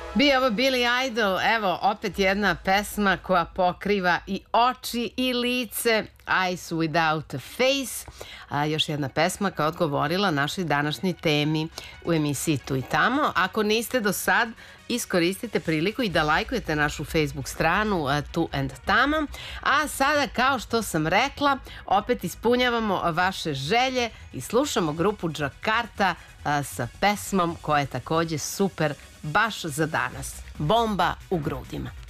Bio ovo Billy Idol, evo opet jedna pesma koja pokriva i oči i lice, Eyes Without a Face, još jedna pesma koja je odgovorila našoj današnjoj temi u emisiji Tu i tamo. Ako niste do sad, iskoristite priliku i da lajkujete našu Facebook stranu Tu and Tamo. A sada, kao što sam rekla, opet ispunjavamo vaše želje i slušamo grupu Jakarta sa pesmom koja je takođe super baš za danas. Bomba u grudima.